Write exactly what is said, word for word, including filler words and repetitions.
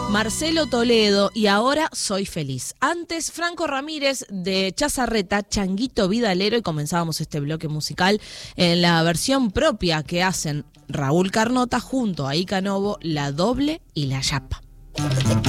Marcelo Toledo y Ahora Soy Feliz. Antes, Franco Ramírez de Chazarreta, Changuito Vidalero, y comenzábamos este bloque musical en la versión propia que hacen Raúl Carnota junto a Ika Novo, La Doble y La Yapa.